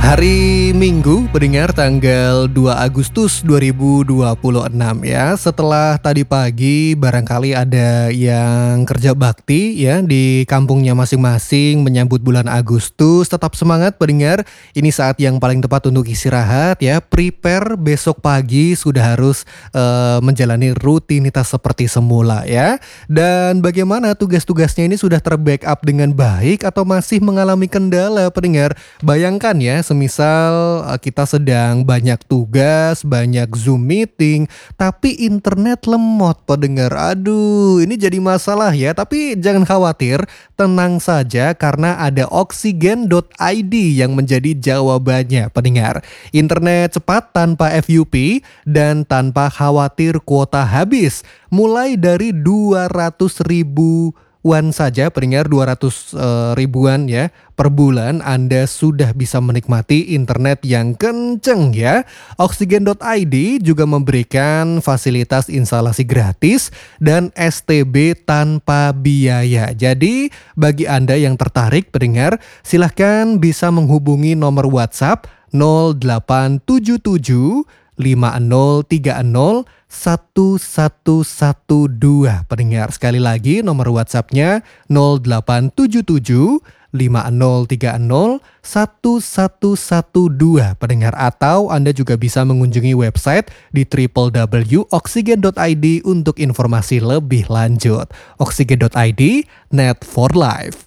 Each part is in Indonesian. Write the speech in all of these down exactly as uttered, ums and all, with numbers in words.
Hari Minggu, pendengar, tanggal dua Agustus dua ribu dua puluh enam ya. Setelah tadi pagi barangkali ada yang kerja bakti ya di kampungnya masing-masing menyambut bulan Agustus. Tetap semangat pendengar, ini saat yang paling tepat untuk istirahat ya. Prepare besok pagi sudah harus uh, menjalani rutinitas seperti semula ya. Dan bagaimana tugas-tugasnya ini sudah terbackup dengan baik atau masih mengalami kendala pendengar? Bayangkan ya, semisal kita sedang banyak tugas, banyak Zoom meeting, tapi internet lemot pendengar. Aduh, ini jadi masalah ya. Tapi jangan khawatir, tenang saja karena ada oksigen dot i d yang menjadi jawabannya pendengar. Internet cepat tanpa F U P dan tanpa khawatir kuota habis. Mulai dari dua ratus ribuan saja pendengar, dua ratus uh, ribuan ya per bulan Anda sudah bisa menikmati internet yang kenceng ya. Oksigen dot i d juga memberikan fasilitas instalasi gratis dan S T B tanpa biaya. Jadi bagi Anda yang tertarik pendengar, silahkan bisa menghubungi nomor WhatsApp nol delapan tujuh tujuh lima nol tiga nol satu satu satu dua pendengar. Sekali lagi nomor WhatsAppnya nol delapan tujuh tujuh lima nol tiga nol satu satu satu dua pendengar, atau Anda juga bisa mengunjungi website di w w w titik oksigen dot i d untuk informasi lebih lanjut. Oksigen dot i d, net for life.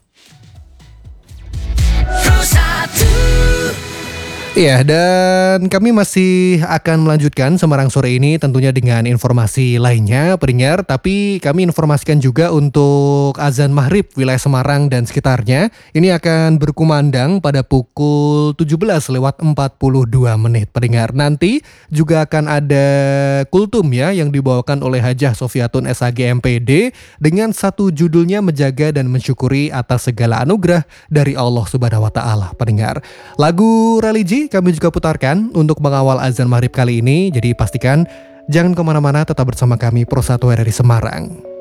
Iya, dan kami masih akan melanjutkan Semarang Sore ini tentunya dengan informasi lainnya pendengar. Tapi kami informasikan juga untuk azan maghrib wilayah Semarang dan sekitarnya ini akan berkumandang pada pukul tujuh belas lewat empat puluh dua menit pendengar. Nanti juga akan ada kultum ya yang dibawakan oleh Hajah Sofiatun S H G M P D dengan satu judulnya menjaga dan mensyukuri atas segala anugerah dari Allah Subhanahu wa taala pendengar. Lagu religi kami juga putarkan untuk mengawal azan maghrib kali ini. Jadi pastikan jangan kemana-mana, tetap bersama kami Pro satu R R I Semarang.